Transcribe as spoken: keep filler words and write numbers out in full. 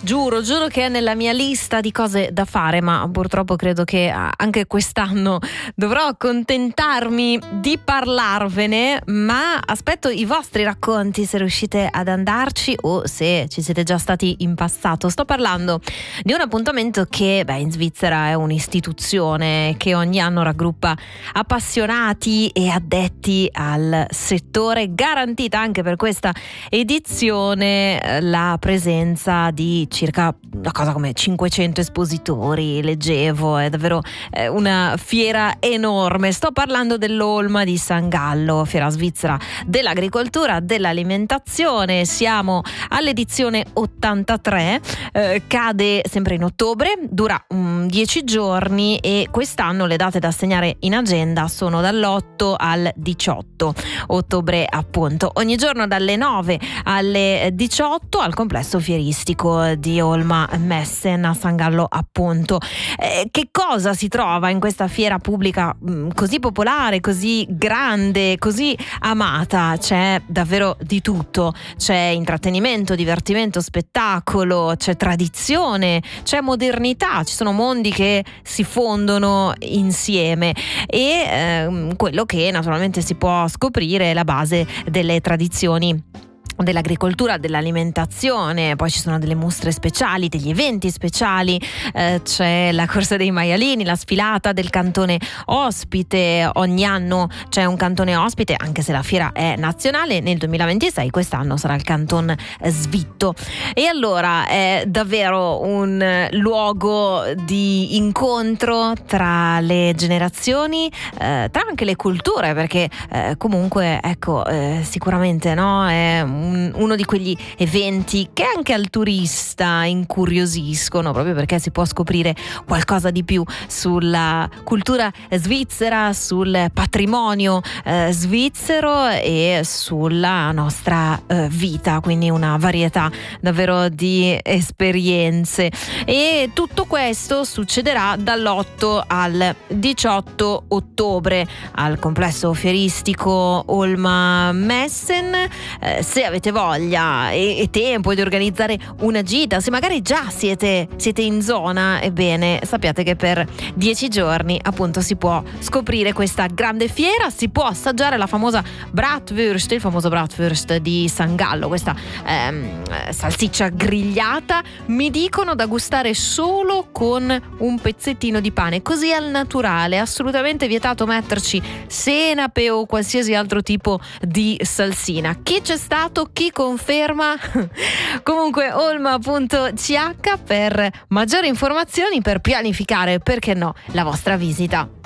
Giuro, giuro che è nella mia lista di cose da fare, ma purtroppo credo che anche quest'anno dovrò accontentarmi di parlarvene, ma aspetto i vostri racconti se riuscite ad andarci o se ci siete già stati in passato. Sto parlando di un appuntamento che beh, in Svizzera è un'istituzione che ogni anno raggruppa appassionati e addetti al settore, garantita anche per questa edizione la presenza di circa una cosa come cinquecento espositori. Leggevo, è davvero eh, una fiera enorme. Sto parlando dell'Olma di San Gallo, fiera svizzera dell'agricoltura, dell'alimentazione. Siamo all'edizione ottantatré, eh, cade sempre in ottobre, dura um, dieci giorni e quest'anno le date da segnare in agenda sono dall'otto al diciotto ottobre appunto. Ogni giorno dalle nove alle diciotto al complesso fieristico di Olma Messen a San Gallo appunto. Eh, che cosa si trova in questa fiera pubblica mh, così popolare, così grande, così amata? C'è davvero di tutto, c'è intrattenimento, divertimento, spettacolo, c'è tradizione, c'è modernità, ci sono mondi che si fondono insieme e eh, quello che naturalmente si può scoprire è la base delle tradizioni dell'agricoltura, dell'alimentazione. Poi ci sono delle mostre speciali, degli eventi speciali, eh, c'è la corsa dei maialini, la sfilata del cantone ospite. Ogni anno c'è un cantone ospite, anche se la fiera è nazionale. Nel duemilaventisei quest'anno sarà il canton Svitto e allora è davvero un luogo di incontro tra le generazioni, eh, tra anche le culture, perché eh, comunque ecco eh, sicuramente no è un uno di quegli eventi che anche al turista incuriosiscono, proprio perché si può scoprire qualcosa di più sulla cultura svizzera, sul patrimonio eh, svizzero e sulla nostra eh, vita, quindi una varietà davvero di esperienze. E tutto questo succederà dall'otto al diciotto ottobre al complesso fieristico Olma Messen. Eh, se avete voglia e, e tempo di organizzare una gita, se magari già siete, siete in zona, ebbene sappiate che per dieci giorni appunto si può scoprire questa grande fiera, si può assaggiare la famosa bratwurst, il famoso bratwurst di San Gallo, questa ehm, salsiccia grigliata, mi dicono da gustare solo con un pezzettino di pane, così al naturale, assolutamente vietato metterci senape o qualsiasi altro tipo di salsina. Chi c'è stato? Chi conferma? Comunque olma punto c h per maggiori informazioni, per pianificare, perché no, la vostra visita.